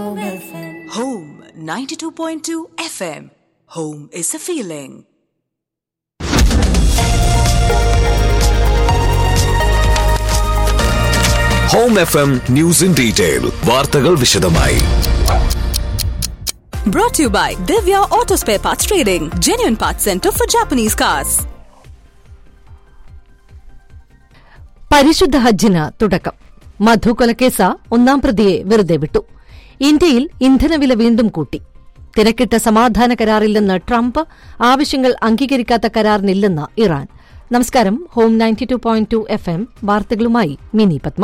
Home FM. Home 92.2 FM. Home is a feeling. Home FM News in Detail. വാർത്തകൾ വിശദമായി. Brought to you by Divya Auto Spare Parts Trading, genuine parts center for Japanese cars. പരിശുദ്ധ ഹജ്ജിന് തുടക്കം. മധു കൊലക്കേസ് ഒന്നാം പ്രതിയെ വെറുതെ വിട്ടു. ഇന്ത്യയിൽ ഇന്ധനവില വീണ്ടും കൂട്ടി. തിരക്കിട്ട സമാധാന കരാറിൽ നിന്ന് ട്രംപ്, ആവശ്യങ്ങൾ അംഗീകരിക്കാത്ത കരാറിനില്ലെന്ന് ഇറാൻ. നമസ്കാരം. ഹോം 92.2 FM വാർത്തകളുമായി മിനി പത്മ.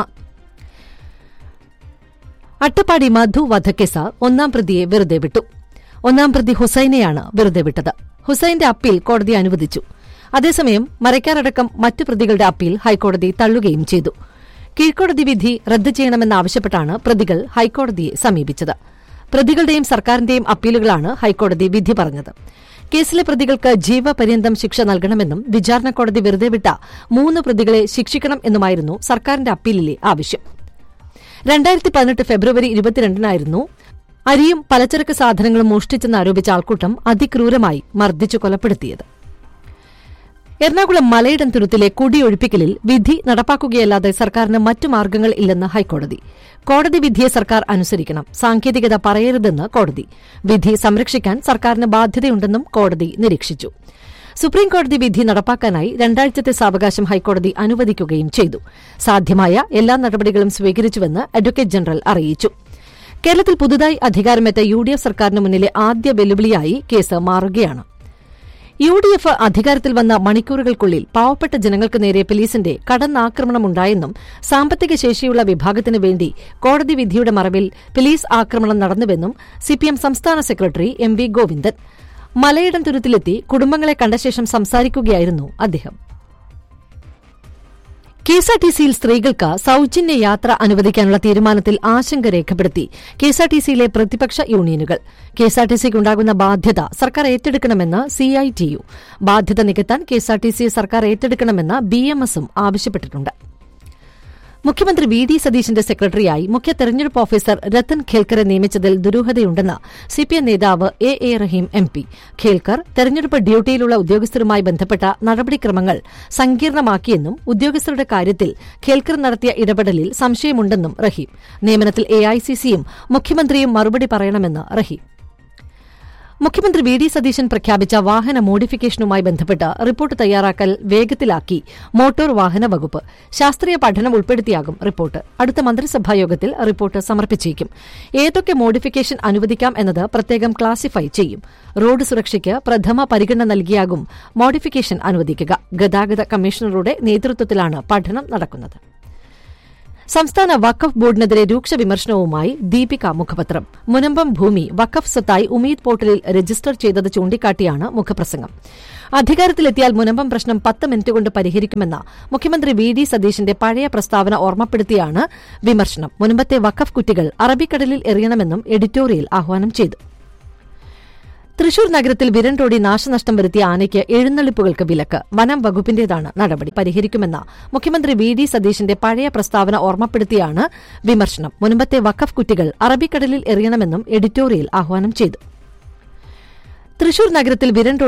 അട്ടപ്പാടി മധു വധക്കേസ് ഒന്നാം പ്രതിയെ വെറുതെ വിട്ടു. ഒന്നാം പ്രതി ഹുസൈനെയാണ് വെറുതെ വിട്ടത്. ഹുസൈന്റെ അപ്പീൽ കോടതി അനുവദിച്ചു. അതേസമയം മരയ്ക്കാരടക്കം മറ്റു പ്രതികളുടെ അപ്പീൽ ഹൈക്കോടതി തള്ളുകയും ചെയ്തു. കീഴ്ക്കോടതി വിധി റദ്ദ് ചെയ്യണമെന്നാവശ്യപ്പെട്ടാണ് പ്രതികൾ ഹൈക്കോടതിയെ സമീപിച്ചത്. പ്രതികളുടെയും സർക്കാരിന്റെയും അപ്പീലുകളാണ് ഹൈക്കോടതി വിധി പറഞ്ഞത്. കേസിലെ പ്രതികൾക്ക് ജീവപര്യന്തം ശിക്ഷ നൽകണമെന്നും വിചാരണ കോടതി വെറുതെ വിട്ട 3 പ്രതികളെ ശിക്ഷിക്കണം എന്നുമായിരുന്നു സർക്കാരിന്റെ അപ്പീലിലെ ആവശ്യം. 2018 ഫെബ്രുവരി 22-നായിരുന്നു അരിയും പലചരക്ക് സാധനങ്ങളും മോഷ്ടിച്ചെന്നാരോപിച്ച ആൾക്കൂട്ടം അതിക്രൂരമായി മർദ്ദിച്ചു കൊലപ്പെടുത്തിയത്. എറണാകുളം മലയിടം തുരുത്തിലെ കുടിയൊഴിപ്പിക്കലിൽ വിധി നടപ്പാക്കുകയല്ലാതെ സർക്കാരിന് മറ്റു മാർഗ്ഗങ്ങൾ ഇല്ലെന്ന് ഹൈക്കോടതി. കോടതി വിധിയെ സർക്കാർ അനുസരിക്കണം, സാങ്കേതികത പറയരുതെന്ന് കോടതി. വിധി സംരക്ഷിക്കാൻ സർക്കാരിന് ബാധ്യതയുണ്ടെന്നും കോടതി നിരീക്ഷിച്ചു. സുപ്രീംകോടതി വിധി നടപ്പാക്കാനായി 2 ആഴ്ചത്തെ സാവകാശം ഹൈക്കോടതി അനുവദിക്കുകയും ചെയ്തു. സാധ്യമായ എല്ലാ നടപടികളും സ്വീകരിച്ചുവെന്ന് അഡ്വക്കേറ്റ് ജനറൽ അറിയിച്ചു. കേരളത്തിൽ പുതുതായി അധികാരമേറ്റ UDF സർക്കാരിന് മുന്നിലെ ആദ്യ വെല്ലുവിളിയായി കേസ് മാറുകയാണ്. UDF അധികാരത്തിൽ വന്ന മണിക്കൂറുകൾക്കുള്ളിൽ പാവപ്പെട്ട ജനങ്ങൾക്ക് നേരെ പോലീസിന്റെ കടന്നാക്രമണമുണ്ടായെന്നും സാമ്പത്തിക ശേഷിയുള്ള വിഭാഗത്തിനു വേണ്ടി കോടതി വിധിയുടെ മറവിൽ പോലീസ് ആക്രമണം നടന്നുവെന്നും CPM സംസ്ഥാന സെക്രട്ടറി MV ഗോവിന്ദൻ മലയിടം തുരുത്തിലെത്തി കുടുംബങ്ങളെ കണ്ട ശേഷം സംസാരിക്കുകയായിരുന്നു അദ്ദേഹം. KSRTCയിൽ സ്ത്രീകൾക്ക് സൌജന്യ യാത്ര അനുവദിക്കാനുള്ള തീരുമാനത്തിൽ ആശങ്ക രേഖപ്പെടുത്തി KSRTCയിലെ പ്രതിപക്ഷ യൂണിയനുകൾ. KSRTCക്കുണ്ടാകുന്ന ബാധ്യത സർക്കാർ ഏറ്റെടുക്കണമെന്ന് CITU. ബാധ്യത നികത്താൻ KSRTC സർക്കാർ ഏറ്റെടുക്കണമെന്ന് BMSും ആവശ്യപ്പെട്ടിട്ടുണ്ട്. മുഖ്യമന്ത്രി VD സതീശന്റെ സെക്രട്ടറിയായി മുഖ്യ തെരഞ്ഞെടുപ്പ് ഓഫീസർ രത്തൻ ഖേൽക്കറെ നിയമിച്ചതിൽ ദുരൂഹതയുണ്ടെന്ന് CPM നേതാവ് A റഹീം MP. ഖേൽക്കർ തെരഞ്ഞെടുപ്പ് ഡ്യൂട്ടിയിലുള്ള ഉദ്യോഗസ്ഥരുമായി ബന്ധപ്പെട്ട നടപടിക്രമങ്ങൾ സങ്കീർണമാക്കിയെന്നും ഉദ്യോഗസ്ഥരുടെ കാര്യത്തിൽ ഖേൽക്കർ നടത്തിയ ഇടപെടലിൽ സംശയമുണ്ടെന്നും റഹീം. നിയമനത്തിൽ AICCയും മുഖ്യമന്ത്രിയും മറുപടി പറയണമെന്ന് റഹീം. മുഖ്യമന്ത്രി VD സതീശൻ പ്രഖ്യാപിച്ച വാഹന മോഡിഫിക്കേഷനുമായി ബന്ധപ്പെട്ട് റിപ്പോർട്ട് തയ്യാറാക്കൽ വേഗത്തിലാക്കി മോട്ടോർ വാഹന വകുപ്പ്. ശാസ്ത്രീയ പഠനം ഉൾപ്പെടുത്തിയാകും റിപ്പോർട്ട്. അടുത്ത മന്ത്രിസഭായോഗത്തിൽ റിപ്പോർട്ട് സമർപ്പിച്ചേക്കും. ഏതൊക്കെ മോഡിഫിക്കേഷൻ അനുവദിക്കാം എന്നത് പ്രത്യേകം ക്ലാസിഫൈ ചെയ്യും. റോഡ് സുരക്ഷയ്ക്ക് പ്രഥമ പരിഗണന നൽകിയാകും മോഡിഫിക്കേഷൻ അനുവദിക്കുക. ഗതാഗത കമ്മീഷണറുടെ നേതൃത്വത്തിലാണ് പഠനം നടക്കുന്നത്. സംസ്ഥാന വഖഫ് ബോർഡിനെതിരെ രൂക്ഷ വിമർശനവുമായി ദീപിക മുഖപത്രം. മുനമ്പം ഭൂമി വഖഫ് സ്വത്തായി ഉമീദ് പോർട്ടലിൽ രജിസ്റ്റർ ചെയ്തത് ചൂണ്ടിക്കാട്ടിയാണ് മുഖപ്രസംഗം. അധികാരത്തിലെത്തിയാൽ മുനമ്പം പ്രശ്നം 10 മിനിറ്റ് കൊണ്ട് പരിഹരിക്കുമെന്ന മുഖ്യമന്ത്രി VD സതീശന്റെ പഴയ പ്രസ്താവന ഓർമ്മപ്പെടുത്തിയാണ് വിമർശനം. മുനമ്പത്തെ വഖഫ് കുറ്റികൾ അറബിക്കടലിൽ എറിയണമെന്നും എഡിറ്റോറിയൽ ആഹ്വാനം ചെയ്തു. തൃശൂർ നഗരത്തിൽ വിരണ്ടോടി നാശനഷ്ടം വരുത്തിയ ആനയ്ക്ക് എഴുന്നള്ളിപ്പുകൾക്ക് വിലക്ക്. വനം വകുപ്പിന്റേതാണ് നടപടി. പരിഹരിക്കുമെന്ന മുഖ്യമന്ത്രി VD സതീശന്റെ പഴയ പ്രസ്താവന ഓർമ്മപ്പെടുത്തിയാണ് വിമർശനം. മുൻപത്തെ വഖഫ് കുറ്റികൾ അറബിക്കടലിൽ എറിയണമെന്നും എഡിറ്റോറിയൽ ആഹ്വാനം ചെയ്തു. തൃശൂർ നഗരത്തിൽ വിരണ്ടോടി